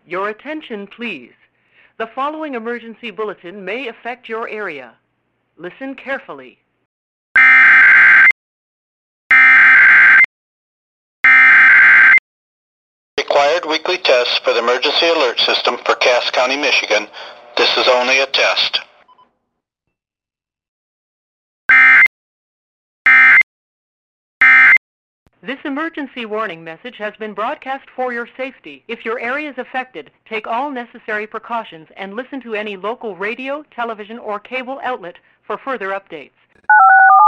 Your attention, please. The following emergency bulletin may affect your area. Listen carefully. Required weekly tests for the emergency alert system for Cass County, Michigan. This is only a test. This emergency warning message has been broadcast for your safety. If your area is affected, take all necessary precautions and listen to any local radio, television, or cable outlet for further updates.